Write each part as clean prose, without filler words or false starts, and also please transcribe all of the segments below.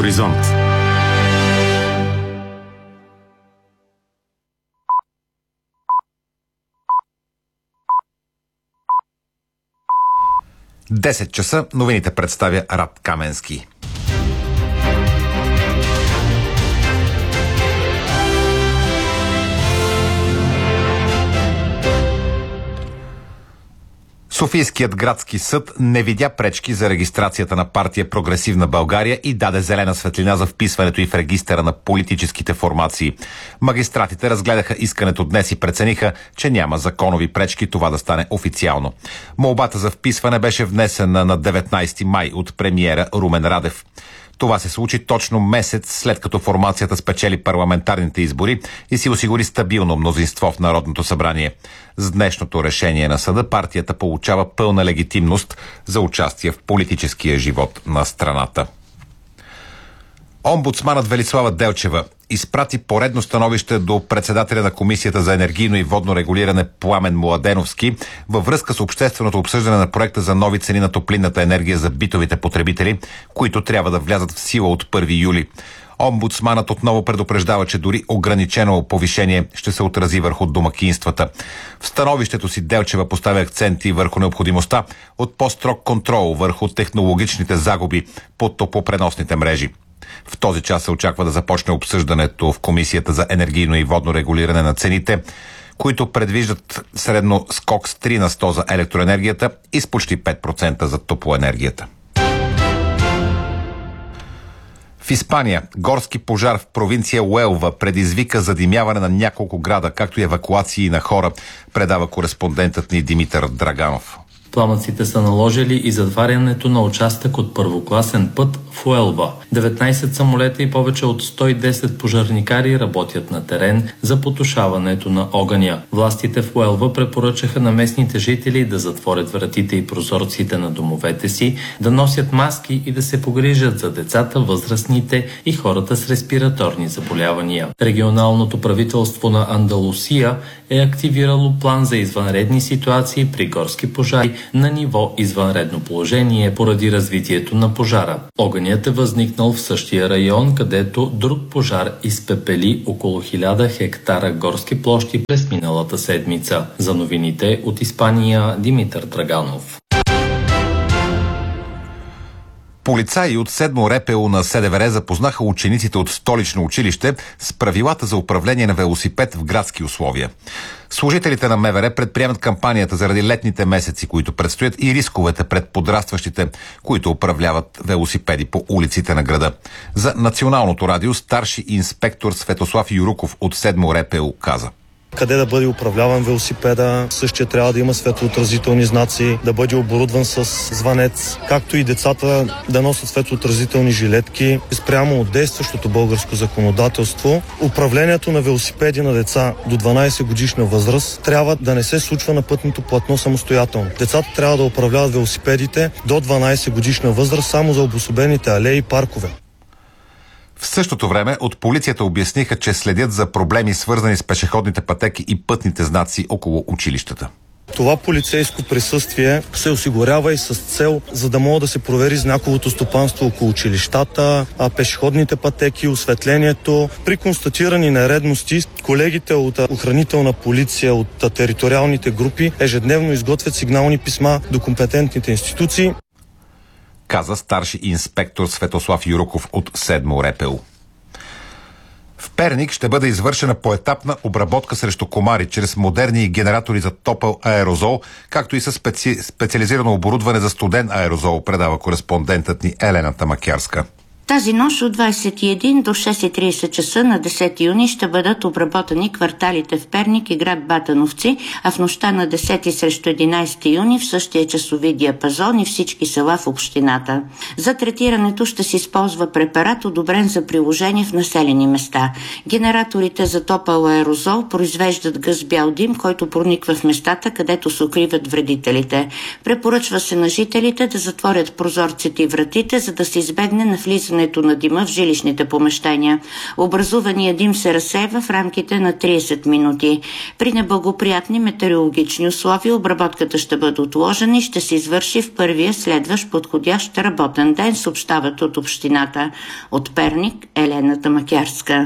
Хоризонт. Десет часа, новините представя Рад Каменски. Софийският градски съд не видя пречки за регистрацията на партия Прогресивна България и даде зелена светлина за вписването й в регистъра на политическите формации. Магистратите разгледаха искането днес и прецениха, че няма законови пречки това да стане официално. Молбата за вписване беше внесена на 19 май от премиера Румен Радев. Това се случи точно месец след като формацията спечели парламентарните избори и си осигури стабилно мнозинство в Народното събрание. С днешното решение на съда партията получава пълна легитимност за участие в политическия живот на страната. Омбудсманът Велислава Делчева изпрати поредно становище до председателя на Комисията за енергийно и водно регулиране Пламен Младеновски във връзка с общественото обсъждане на проекта за нови цени на топлинната енергия за битовите потребители, които трябва да влязат в сила от 1 юли. Омбудсманът отново предупреждава, че дори ограничено повишение ще се отрази върху домакинствата. В становището си Делчева поставя акценти върху необходимостта от по-строг контрол върху технологичните загуби по топлопреносните мрежи. В този час се очаква да започне обсъждането в Комисията за енергийно и водно регулиране на цените, които предвиждат средно скок с 3 на 100 за електроенергията и с почти 5% за топлоенергията. В Испания горски пожар в провинция Уелва предизвика задимяване на няколко града, както и евакуации на хора, предава кореспондентът ни Димитър Драганов. Пламъците са наложили и затварянето на участък от първокласен път в Уелва. 19 самолета и повече от 110 пожарникари работят на терен за потушаването на огъня. Властите в Уелва препоръчаха на местните жители да затворят вратите и прозорците на домовете си, да носят маски и да се погрижат за децата, възрастните и хората с респираторни заболявания. Регионалното правителство на Андалусия е активирало план за извънредни ситуации при горски пожари на ниво извънредно положение поради развитието на пожара. Огънят е възникнал в същия район, където друг пожар изпепели около 1000 хектара горски площи през миналата седмица. За новините от Испания, Димитър Драганов. Полицаи от 7 РПУ на СДВР запознаха учениците от столично училище с правилата за управление на велосипед в градски условия. Служителите на МВР предприемат кампанията заради летните месеци, които предстоят, и рисковете пред подрастващите, които управляват велосипеди по улиците на града. За Националното радио старши инспектор Светослав Юруков от 7 РПУ каза: къде да бъде управляван велосипеда, същия трябва да има светлоотразителни знаци, да бъде оборудван с звънец, както и децата да носят светлоотразителни жилетки. Спрямо от действащото българско законодателство, управлението на велосипеди на деца до 12 годишна възраст трябва да не се случва на пътното платно самостоятелно. Децата трябва да управляват велосипедите до 12 годишна възраст само за обособените алеи и паркове. В същото време от полицията обясниха, че следят за проблеми, свързани с пешеходните пътеки и пътните знаци около училищата. Това полицейско присъствие се осигурява и с цел, за да може да се провери знаковото стопанство около училищата, пешеходните пътеки, осветлението. При констатирани нередности, колегите от охранителна полиция от териториалните групи ежедневно изготвят сигнални писма до компетентните институции, каза старши инспектор Светослав Юруков от 7 РПУ. В Перник ще бъде извършена поетапна обработка срещу комари чрез модерни генератори за топъл аерозол, както и с специализирано оборудване за студен аерозол, предава кореспондентът ни Елена Тамакярска. Тази нощ от 21 до 6:30 часа на 10 юни ще бъдат обработени кварталите в Перник и град Батановци, а в нощта на 10 срещу 11 юни в същия часови диапазон и всички села в общината. За третирането ще се използва препарат, одобрен за приложение в населени места. Генераторите за топъл аерозол произвеждат гъс бял дим, който прониква в местата, където се укриват вредителите. Препоръчва се на жителите да затворят прозорците и вратите, за да се избегне навлизане изгарянето на дима в жилищните помещения. Образуваният дим се разсейва в рамките на 30 минути. При неблагоприятни метеорологични условия обработката ще бъде отложена и ще се извърши в първия следващ подходящ работен ден, съобщават от общината. От Перник, Елена Тамакярска.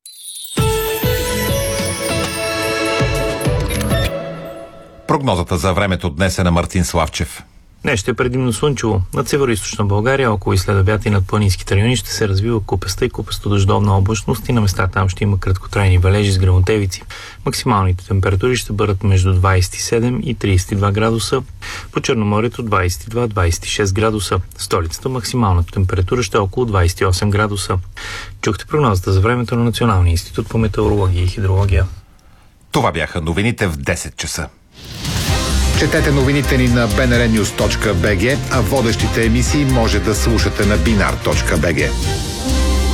Прогнозата за времето днес е на Мартин Славчев. Днес ще е предимно слънчево. Над североизточна България, около и след обяд и над планинските райони ще се развива купеста и купесто-дъждовна облачност и на места там ще има краткотрайни валежи с гръмотевици. Максималните температури ще бъдат между 27 и 32 градуса. По Черноморието 22-26 градуса. В столицата максималната температура ще е около 28 градуса. Чухте прогнозата за времето на Националния институт по метеорология и хидрология. Това бяха новините в 10 часа. Четете новините ни на bnrnews.bg, а водещите емисии може да слушате на binar.bg.